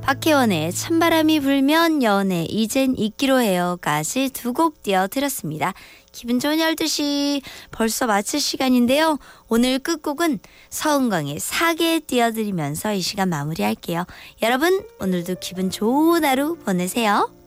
박혜원의 찬바람이 불면 연애 이젠 잊기로 해요까지 두 곡 띄워드렸습니다. 기분 좋은 12시 벌써 마칠 시간인데요. 오늘 끝곡은 서은광의 사계 띄워드리면서 이 시간 마무리할게요. 여러분 오늘도 기분 좋은 하루 보내세요.